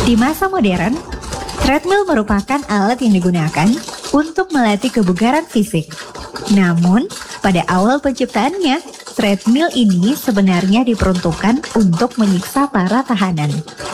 Di masa modern, treadmill merupakan alat yang digunakan untuk melatih kebugaran fisik. Namun, pada awal penciptaannya, treadmill ini sebenarnya diperuntukkan untuk menyiksa para tahanan.